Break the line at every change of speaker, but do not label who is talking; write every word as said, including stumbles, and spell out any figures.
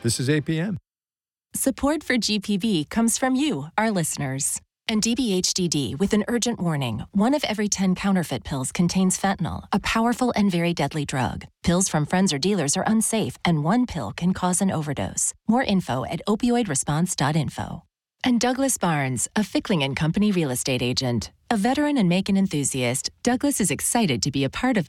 This is A P M.
Support for G P B comes from you, our listeners. And D B H D D with an urgent warning. One of every ten counterfeit pills contains fentanyl, a powerful and very deadly drug. Pills from friends or dealers are unsafe, and one pill can cause an overdose. More info at opioid response dot info. And Douglas Barnes, a Fickling and Company real estate agent. A veteran and Macon enthusiast, Douglas is excited to be a part of